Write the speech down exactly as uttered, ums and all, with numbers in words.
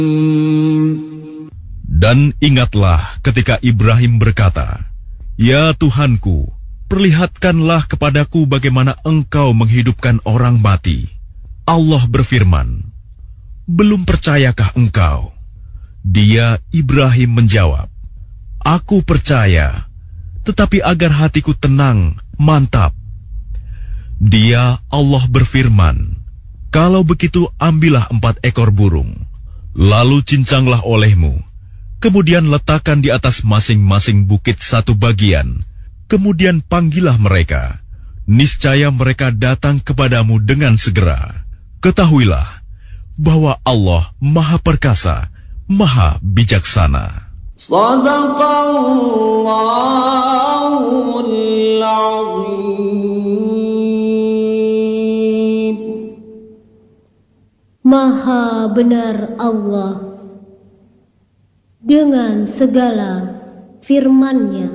Dan ingatlah ketika Ibrahim berkata, "Ya Tuhanku, perlihatkanlah kepadaku bagaimana Engkau menghidupkan orang mati." Allah berfirman, "Belum percayakah engkau?" Dia, Ibrahim, menjawab, "Aku percaya, tetapi agar hatiku tenang, mantap." Dia, Allah, berfirman, "Kalau begitu ambillah empat ekor burung, lalu cincanglah olehmu, kemudian letakkan di atas masing-masing bukit satu bagian, kemudian panggillah mereka. Niscaya mereka datang kepadamu dengan segera. Ketahuilah bahwa Allah Maha Perkasa, Maha Bijaksana." Shadaqallahul Azim. Maha benar Allah dengan segala firman-Nya.